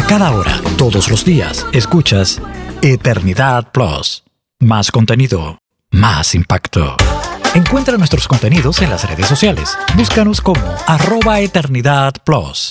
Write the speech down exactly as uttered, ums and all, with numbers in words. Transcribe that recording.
A cada hora, todos los días, escuchas Eternidad Plus. Más contenido, más impacto. Encuentra nuestros contenidos en las redes sociales. Búscanos como arroba Eternidad Plus.